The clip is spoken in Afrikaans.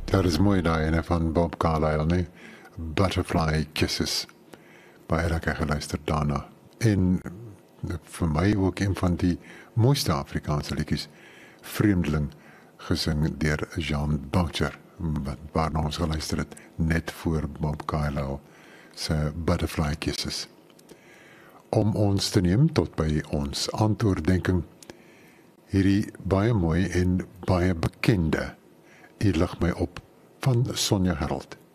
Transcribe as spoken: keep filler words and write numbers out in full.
Dat is mooi daai ene van Bob Carlyle, nee? Butterfly Kisses. Baie lekker geluister daarna. En vir my ook een van die mooiste Afrikaanse liedjies, Vreemdeling, gesing deur Jean Boucher, wat waarna ons geluister het, net voor Bob Carlyle se Butterfly Kisses. Om ons te neem tot by ons aantoordenking, hierdie baie mooi en baie bekende, U lig my op, van Sonja Herald.